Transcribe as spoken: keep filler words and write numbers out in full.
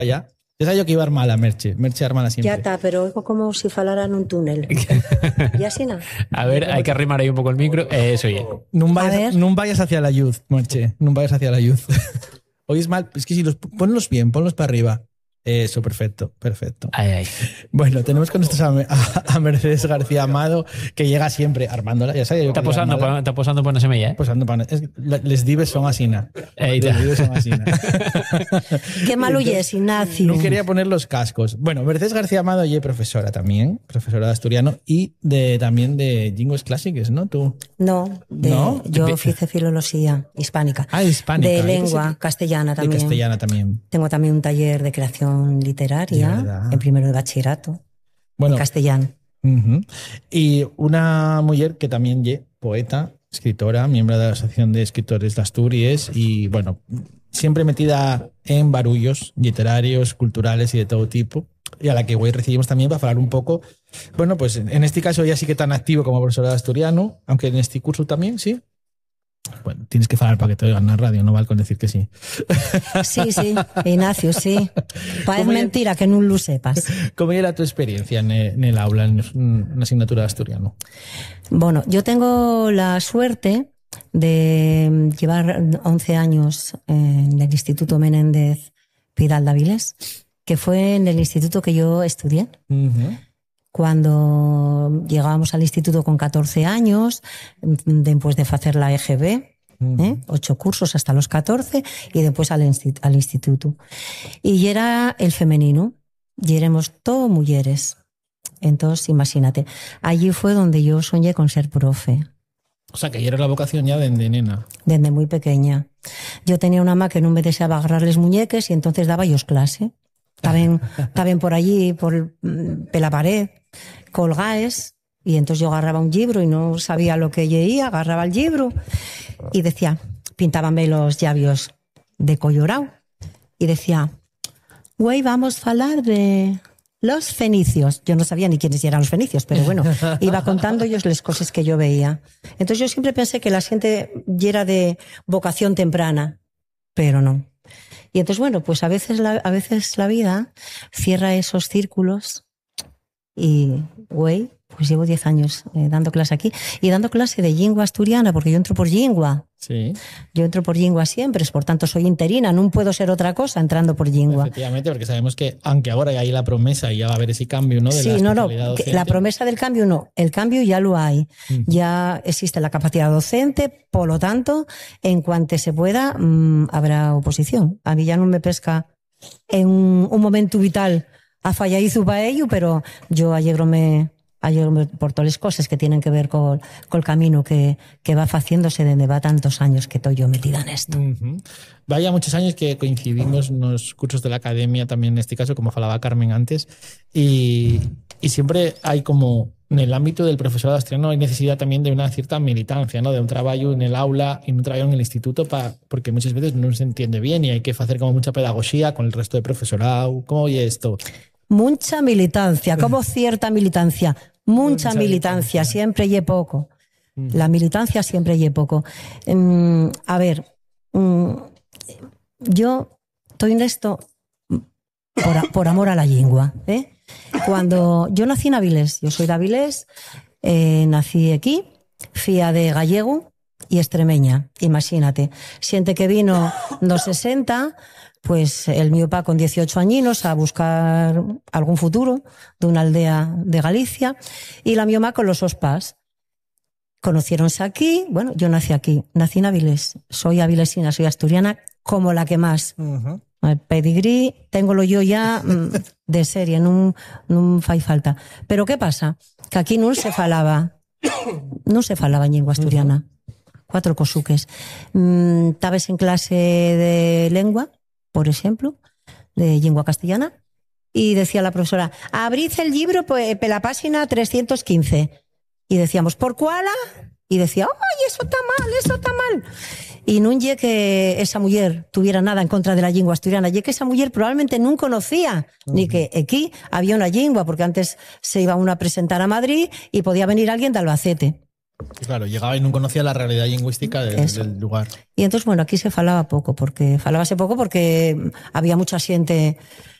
Ya, esa yo que iba a armar la Merche, Merche armala siempre. Ya está, pero oigo como si falara en un túnel. ¿Y así no? A ver, hay que arrimar ahí un poco el micro. Eh, eso ya. No vayas, no vayas hacia la luz, Merche, no vayas hacia la luz. Oís mal, es que si los ponlos bien, ponlos para arriba. Eso, perfecto, perfecto. Ay, ay. Bueno, tenemos con nosotros a, a, a Mercedes García Amado, que llega siempre armándola. Ya sabes, yo está posando, pa, está posando por una semilla, ¿eh? Posando para, es, les dives son así, ¿no? Les dives son así, ¿no? Qué mal huyes, Ignacio. No quería poner los cascos. Bueno, Mercedes García Amado y profesora también, profesora de asturiano y de también de lingües clásicas, ¿no? Tú. No, de, ¿No? yo hice filología hispánica. Ah, hispánica. De lengua castellana también. De castellana también. Tengo también un taller de creación literaria en primero de bachillerato, bueno, en castellano. Uh-huh. Y una mujer que también es poeta, escritora, miembro de la Asociación de Escritores de Asturias y, bueno, siempre metida en barullos literarios, culturales y de todo tipo, y a la que hoy recibimos también para hablar un poco, bueno, pues en este caso ya sí que tan activo como profesora de asturiano, aunque en este curso también, ¿sí? Bueno, tienes que falar para que te oigan en la radio, no vale con decir que sí. Sí, sí, Ignacio, sí. Pa es mentira que no lo sepas. ¿Cómo era tu experiencia en el, en el aula, en una asignatura de asturiano? Bueno, yo tengo la suerte de llevar once años en el Instituto Menéndez Pidal de Avilés, que fue en el instituto que yo estudié. Uh-huh. Cuando llegábamos al instituto con catorce años, después de hacer la E G B, uh-huh. ¿eh? ocho cursos hasta los catorce, y después al, insti- al instituto. Y era el femenino, y éramos todos mujeres. Entonces, imagínate, allí fue donde yo soñé con ser profe. O sea, que ya era la vocación ya desde nena. Desde muy pequeña. Yo tenía una mamá que no me deseaba agarrarles muñeques y entonces daba yo clase. Estaban, estaban por allí, por, por la pared, colgaes, y entonces yo agarraba un libro y no sabía lo que leía, agarraba el libro y decía, pintábame los labios de collorao y decía, güey, vamos a hablar de los fenicios. Yo no sabía ni quiénes eran los fenicios, pero bueno, iba contando ellos las cosas que yo veía. Entonces yo siempre pensé que la gente era de vocación temprana, pero no. Y entonces, bueno, pues a veces la, a veces la vida cierra esos círculos y, güey, pues llevo diez años eh, dando clase aquí y dando clase de lengua asturiana, porque yo entro por lengua. Sí. Yo entro por lengua siempre, por tanto soy interina, no puedo ser otra cosa entrando por lengua. Efectivamente, porque sabemos que, aunque ahora hay la promesa y ya va a haber ese cambio, ¿no? De sí, la no, no, la promesa del cambio no, el cambio ya lo hay. Uh-huh. Ya existe la capacidad docente, por lo tanto, en cuanto se pueda, mmm, habrá oposición. A mí ya no me pesca en un, un momento vital a fallaizu para ello, pero yo ayer me... Ayer por todas las cosas que tienen que ver con, con el camino que, que va haciéndose desde va tantos años que estoy yo metida en esto. Uh-huh. Vaya muchos años que coincidimos en los cursos de la academia también en este caso, como falaba Carmen antes, y, y siempre hay como en el ámbito del profesorado asturiano hay necesidad también de una cierta militancia, ¿no? De un trabajo en el aula y un trabajo en el instituto, pa, porque muchas veces no se entiende bien y hay que hacer como mucha pedagogía con el resto de profesorado. ¿Cómo oye esto? Mucha militancia, como cierta militancia. Mucha, Mucha militancia, militancia, siempre y poco. Mm. La militancia siempre y poco. Um, a ver, um, yo estoy en esto por, por amor a la lengua. ¿eh? Cuando yo nací en Avilés, yo soy de Avilés, eh, nací aquí, fía de gallego y extremeña, imagínate. Siente que vino en los sesenta, pues el mío pa con dieciocho añinos a buscar algún futuro de una aldea de Galicia y la mioma con los ospas. Conociéronse aquí, bueno, yo nací aquí, nací en Avilés, soy avilesina, soy asturiana como la que más. Uh-huh. El pedigrí, téngolo yo ya de serie, no, no fai falta. Pero ¿qué pasa? Que aquí no se falaba, no se falaba en lengua asturiana. Uh-huh. Cuatro cosuques. Mm, tabes en clase de lengua, por ejemplo, de lengua castellana, y decía la profesora, abrid el libro pues, pe la página trescientos quince. Y decíamos, ¿por cuál? Y decía, ¡ay, eso está mal, eso está mal! Y no ye que esa mujer tuviera nada en contra de la lengua asturiana, ye que esa mujer probablemente no conocía uh-huh. ni que aquí había una lengua, porque antes se iba uno a presentar a Madrid y podía venir alguien de Albacete. Claro, llegaba y no conocía la realidad lingüística del, del lugar. Y entonces, bueno, aquí se falaba pouco, porque falábase pouco porque había mucha xente